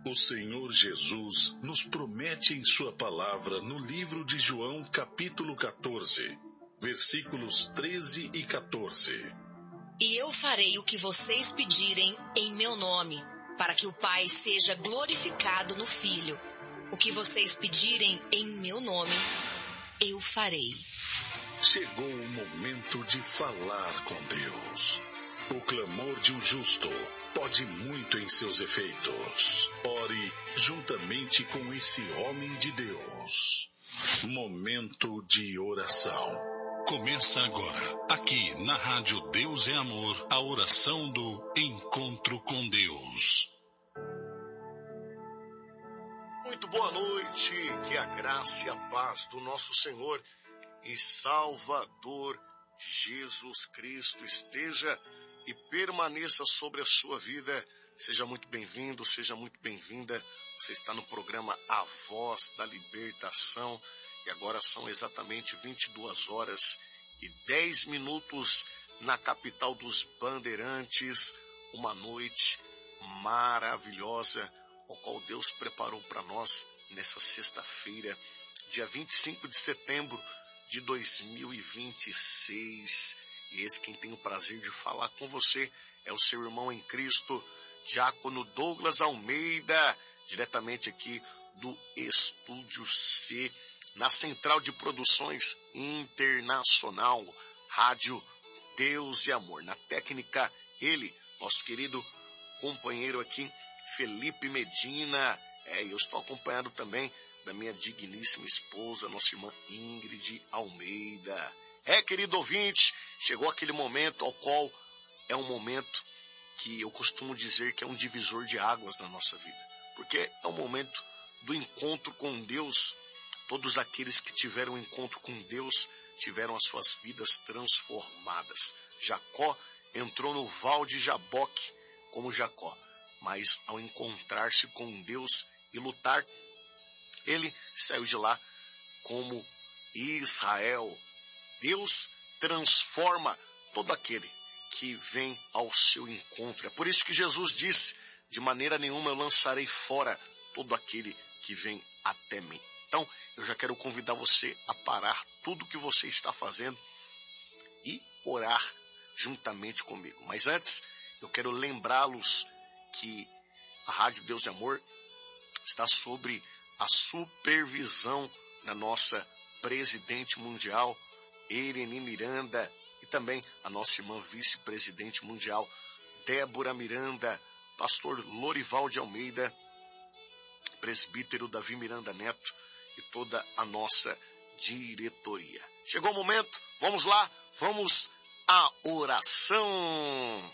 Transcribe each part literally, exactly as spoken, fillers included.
O Senhor Jesus nos promete em sua palavra no livro de João, capítulo quatorze, versículos treze e quatorze. E eu farei o que vocês pedirem em meu nome, para que o Pai seja glorificado no Filho. O que vocês pedirem em meu nome, eu farei. Chegou o momento de falar com Deus. O clamor de um justo pode muito em seus efeitos. Ore juntamente com esse homem de Deus. Momento de oração. Começa agora, aqui na Rádio Deus é Amor, a oração do Encontro com Deus. Muito boa noite, que a graça e a paz do nosso Senhor e Salvador Jesus Cristo esteja e permaneça sobre a sua vida. Seja muito bem-vindo, seja muito bem-vinda. Você está no programa A Voz da Libertação e agora são exatamente vinte e duas horas e dez minutos na capital dos Bandeirantes. Uma noite maravilhosa, o qual Deus preparou para nós nessa sexta-feira, dia vinte e cinco de setembro de dois mil e vinte e seis. E esse quem tem o prazer de falar com você é o seu irmão em Cristo, Diácono Douglas Almeida, diretamente aqui do Estúdio C, na Central de Produções Internacional, Rádio Deus e Amor. Na técnica, ele, nosso querido companheiro aqui, Felipe Medina. É, eu estou acompanhado também da minha digníssima esposa, nossa irmã Ingrid Almeida. É, querido ouvinte, chegou aquele momento ao qual é um momento que eu costumo dizer que é um divisor de águas na nossa vida. Porque é o momento do encontro com Deus. Todos aqueles que tiveram um encontro com Deus tiveram as suas vidas transformadas. Jacó entrou no val de Jaboque como Jacó, mas ao encontrar-se com Deus e lutar, ele saiu de lá como Israel. Deus transforma todo aquele que vem ao seu encontro. É por isso que Jesus disse, de maneira nenhuma eu lançarei fora todo aquele que vem até mim. Então, eu já quero convidar você a parar tudo o que você está fazendo e orar juntamente comigo. Mas antes, eu quero lembrá-los que a Rádio Deus e Amor está sobre a supervisão da nossa presidente mundial, Irene Miranda, e também a nossa irmã vice-presidente mundial, Débora Miranda, pastor Lorival de Almeida, presbítero Davi Miranda Neto e toda a nossa diretoria. Chegou o momento, vamos lá, vamos à oração.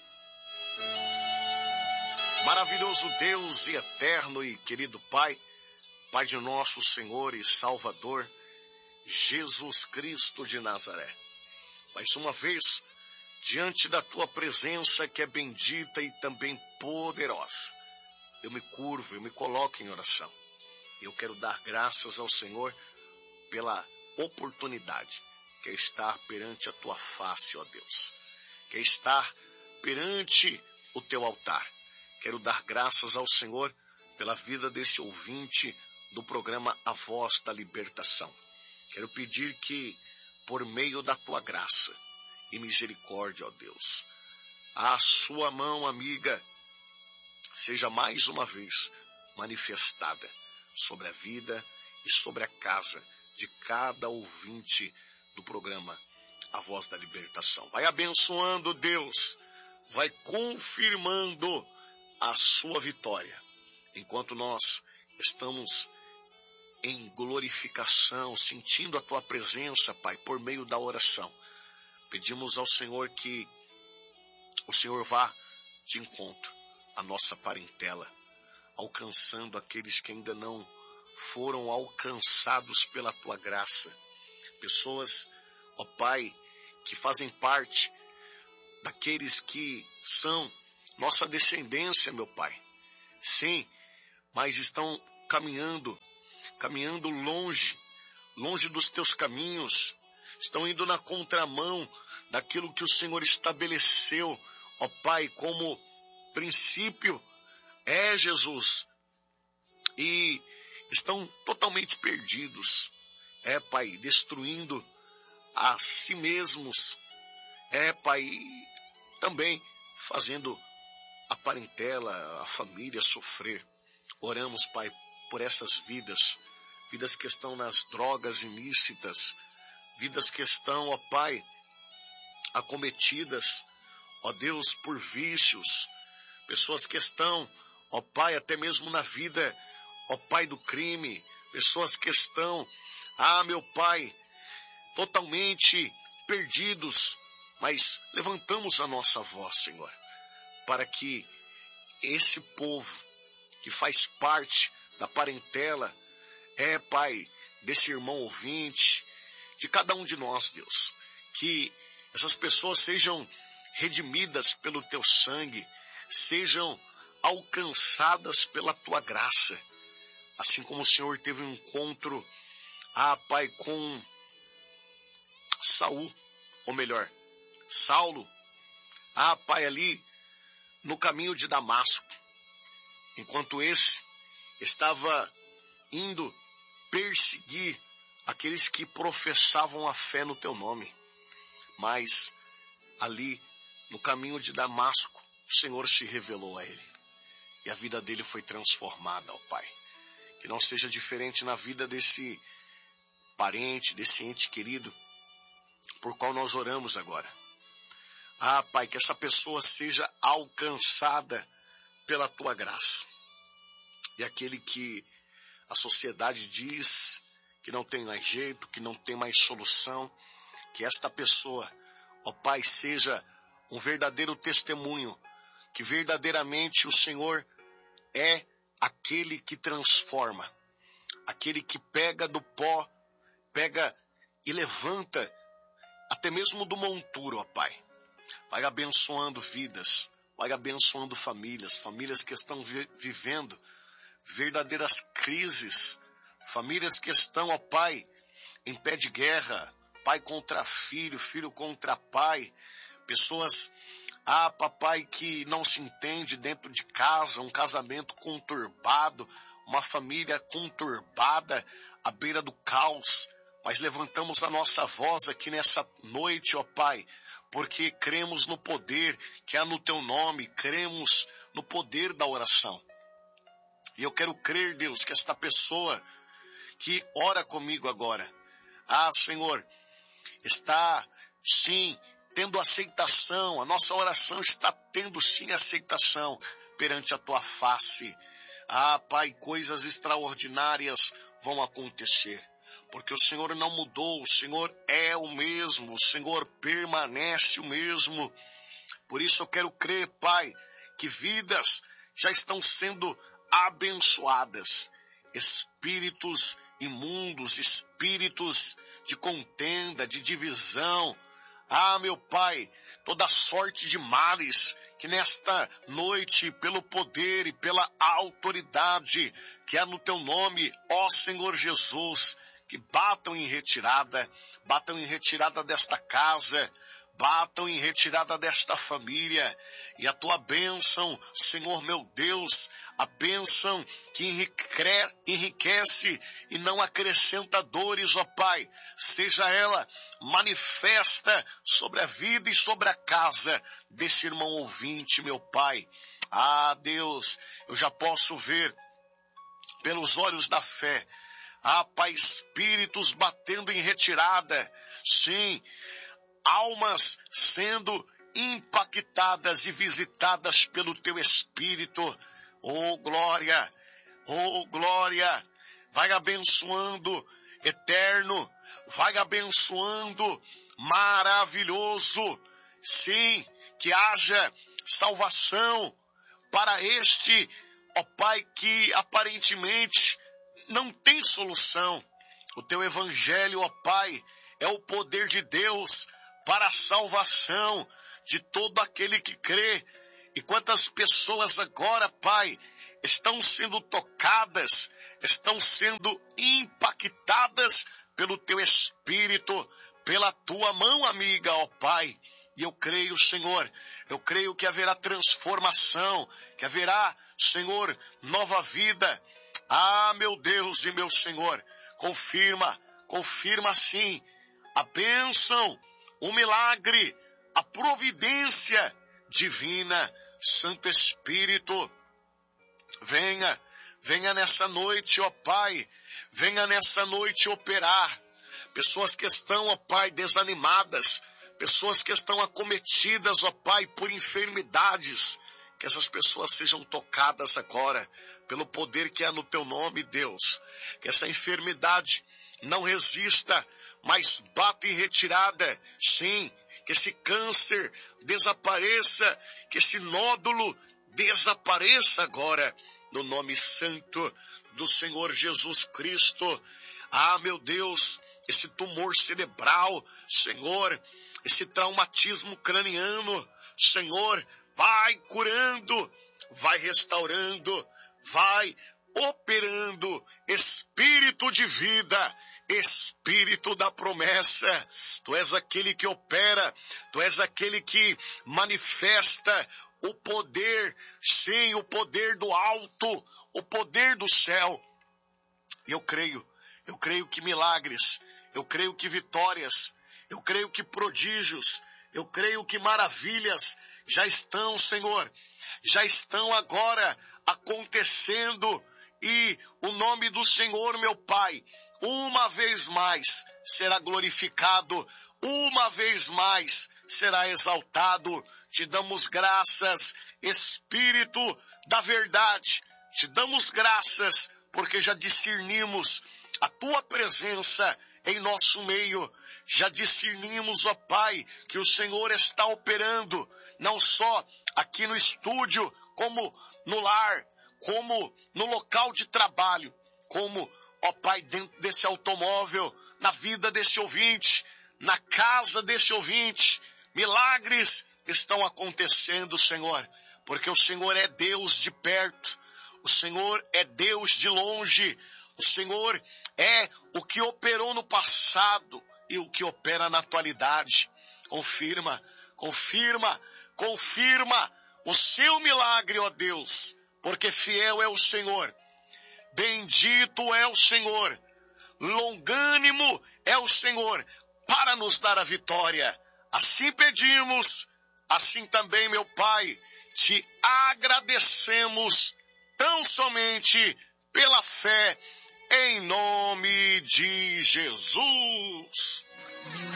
Maravilhoso Deus e eterno e querido Pai, Pai de nosso Senhor e Salvador, Jesus Cristo de Nazaré. Mais uma vez, diante da Tua presença que é bendita e também poderosa, eu me curvo, eu me coloco em oração. Eu quero dar graças ao Senhor pela oportunidade que é estar perante a Tua face, ó Deus, que é estar perante o Teu altar. Quero dar graças ao Senhor pela vida desse ouvinte do programa A Voz da Libertação. Quero pedir que, por meio da Tua graça e misericórdia, ó Deus, a Sua mão amiga seja mais uma vez manifestada sobre a vida e sobre a casa de cada ouvinte do programa A Voz da Libertação. Vai abençoando, Deus, vai confirmando a Sua vitória, enquanto nós estamos em glorificação, sentindo a Tua presença, Pai, por meio da oração. Pedimos ao Senhor que o Senhor vá de encontro à nossa parentela, alcançando aqueles que ainda não foram alcançados pela Tua graça. Pessoas, ó Pai, que fazem parte daqueles que são nossa descendência, meu Pai. Sim, mas estão caminhando, caminhando longe, longe dos Teus caminhos, estão indo na contramão daquilo que o Senhor estabeleceu, ó Pai, como princípio. É, Jesus, e estão totalmente perdidos. É, Pai, destruindo a si mesmos. É, Pai, e também fazendo a parentela, a família sofrer. Oramos, Pai, por essas vidas, vidas que estão nas drogas ilícitas, vidas que estão, ó Pai, acometidas, ó Deus, por vícios, pessoas que estão, ó Pai, até mesmo na vida, ó Pai, do crime, pessoas que estão, ah, meu Pai, totalmente perdidos, mas levantamos a nossa voz, Senhor, para que esse povo que faz parte da parentela, é, Pai, desse irmão ouvinte, de cada um de nós, Deus, que essas pessoas sejam redimidas pelo Teu sangue, sejam alcançadas pela Tua graça, assim como o Senhor teve um encontro, ah, Pai, com Saul, ou melhor, Saulo, ah, Pai, ali no caminho de Damasco, enquanto esse estava indo perseguir aqueles que professavam a fé no Teu nome. Mas ali, no caminho de Damasco, o Senhor se revelou a ele. E a vida dele foi transformada, ó Pai. Que não seja diferente na vida desse parente, desse ente querido, por qual nós oramos agora. Ah, Pai, que essa pessoa seja alcançada pela Tua graça. E aquele que a sociedade diz que não tem mais jeito, que não tem mais solução, que esta pessoa, ó Pai, seja um verdadeiro testemunho, que verdadeiramente o Senhor é aquele que transforma, aquele que pega do pó, pega e levanta, até mesmo do monturo, ó Pai. Vai abençoando vidas, vai abençoando famílias, famílias que estão vi- vivendo verdadeiras crises, famílias que estão, ó Pai, em pé de guerra, pai contra filho, filho contra pai, pessoas, ah, papai, que não se entende dentro de casa, um casamento conturbado, uma família conturbada, à beira do caos, mas levantamos a nossa voz aqui nessa noite, ó Pai, porque cremos no poder que há no Teu nome, cremos no poder da oração. E eu quero crer, Deus, que esta pessoa que ora comigo agora, ah, Senhor, está, sim, tendo aceitação, a nossa oração está tendo, sim, aceitação perante a Tua face. Ah, Pai, coisas extraordinárias vão acontecer, porque o Senhor não mudou, o Senhor é o mesmo, o Senhor permanece o mesmo. Por isso eu quero crer, Pai, que vidas já estão sendo abençoadas, espíritos imundos, espíritos de contenda, de divisão, ah, meu Pai, toda sorte de males, que nesta noite, pelo poder e pela autoridade que há no Teu nome, ó Senhor Jesus, que batam em retirada, batam em retirada desta casa, batam em retirada desta família, e a Tua bênção, Senhor meu Deus, a bênção que enriquece e não acrescenta dores, ó Pai, seja ela manifesta sobre a vida e sobre a casa desse irmão ouvinte, meu Pai. Ah, Deus, eu já posso ver pelos olhos da fé, ah, Pai, espíritos batendo em retirada, sim, almas sendo impactadas e visitadas pelo Teu Espírito. Oh, glória, oh, glória, vai abençoando, eterno, vai abençoando, maravilhoso, sim, que haja salvação para este, ó Pai, que aparentemente não tem solução. O Teu evangelho, ó Pai, é o poder de Deus para a salvação de todo aquele que crê. E quantas pessoas agora, Pai, estão sendo tocadas, estão sendo impactadas pelo Teu Espírito, pela Tua mão amiga, ó Pai. E eu creio, Senhor, eu creio que haverá transformação, que haverá, Senhor, nova vida. Ah, meu Deus e meu Senhor, confirma, confirma sim a bênção, o milagre, a providência divina. Santo Espírito, venha, venha nessa noite, ó Pai, venha nessa noite operar. Pessoas que estão, ó Pai, desanimadas, pessoas que estão acometidas, ó Pai, por enfermidades, que essas pessoas sejam tocadas agora pelo poder que há no teu nome, Deus. Que essa enfermidade não resista, mas bata em retirada. Sim, que esse câncer desapareça, que esse nódulo desapareça agora, no nome santo do Senhor Jesus Cristo. Ah, meu Deus, esse tumor cerebral, Senhor, esse traumatismo craniano, Senhor, vai curando, vai restaurando, vai operando. Espírito de vida, Espírito da promessa, Tu és aquele que opera, Tu és aquele que manifesta o poder, sim, o poder do alto, o poder do céu. Eu creio, eu creio que milagres, eu creio que vitórias, eu creio que prodígios, eu creio que maravilhas já estão, Senhor, já estão agora acontecendo, e o nome do Senhor, meu Pai, uma vez mais será glorificado, uma vez mais será exaltado. Te damos graças, Espírito da verdade, te damos graças porque já discernimos a Tua presença em nosso meio, já discernimos, ó Pai, que o Senhor está operando, não só aqui no estúdio, como no lar, como no local de trabalho, como, ó Pai, dentro desse automóvel, na vida desse ouvinte, na casa desse ouvinte. Milagres estão acontecendo, Senhor, porque o Senhor é Deus de perto, o Senhor é Deus de longe, o Senhor é o que operou no passado e o que opera na atualidade. Confirma, confirma, confirma o seu milagre, ó Deus, porque fiel é o Senhor, bendito é o Senhor, longânimo é o Senhor para nos dar a vitória. Assim pedimos, assim também, meu Pai, te agradecemos tão somente pela fé, em nome de Jesus.